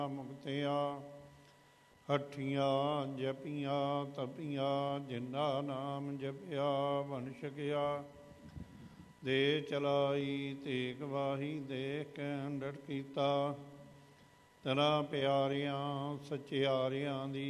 ਮੁਕਤਿਆ ਹੱਠੀਆਂ ਜਪੀਆਂ ਤਪੀਆਂ, ਜਿੰਦਾ ਨਾਮ ਜਪਿਆ ਬਨ ਛਕਿਆ। ਦੇ ਚਲਾਈ ਤੇਗ ਵਾਹੀ, ਦੇਖ ਕੇ ਅੰਡਰ ਕੀਤਾ। ਤੇਰਾ ਪਿਆਰਿਆਂ ਸਚਿਆਰਿਆਂ ਦੀ